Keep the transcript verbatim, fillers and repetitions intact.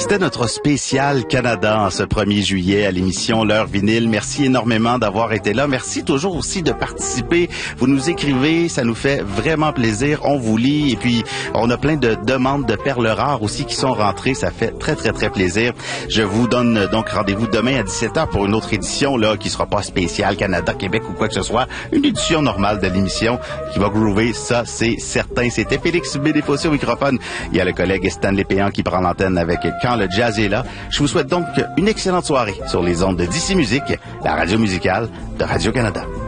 C'était notre spécial Canada en ce premier juillet à l'émission L'heure vinyle. Merci énormément d'avoir été là. Merci toujours aussi de participer. Vous nous écrivez, ça nous fait vraiment plaisir. On vous lit et puis on a plein de demandes de perles rares aussi qui sont rentrées. Ça fait très, très, très plaisir. Je vous donne donc rendez-vous demain à dix-sept heures pour une autre édition là qui sera pas spéciale Canada, Québec ou quoi que ce soit. Une édition normale de l'émission qui va groover, ça c'est certain. C'était Félix B. Desfossés au microphone. Il y a le collègue Stanley Péan qui prend l'antenne avec Quand le jazz est là. Je vous souhaite donc une excellente soirée sur les ondes de D C Musique, la radio musicale de Radio-Canada.